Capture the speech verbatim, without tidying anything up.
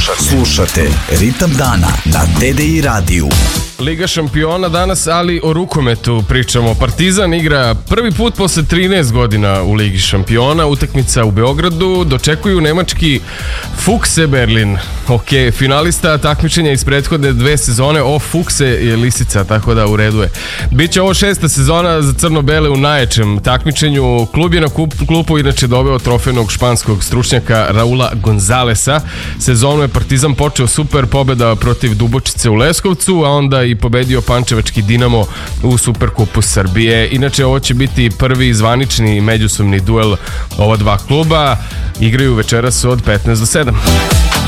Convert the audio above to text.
Slušate, slušate Ritam dana na T D I radiju. Liga šampiona danas, ali o rukometu pričamo. Partizan igra prvi put posle trinaest godina u Ligi šampiona. Utakmica u Beogradu. Dočekuju nemački Füchse Berlin. Ok, finalista takmičenja iz prethodne dve sezone. O, Füchse je lisica, tako da u redu je. Biće ovo šesta sezona za crno-bele u najjačem takmičenju. Klub je na klupu inače doveo trofejnog španskog stručnjaka Raula Gonzalesa. Sezonu je Partizan počeo super, pobeda protiv Dubočice u Leskovcu, a onda i pobedio pančevački Dinamo u Superkupu Srbije. Inače, ovo će biti prvi zvanični međusobni duel ova dva kluba. Igraju večeras od petnaest do sedam.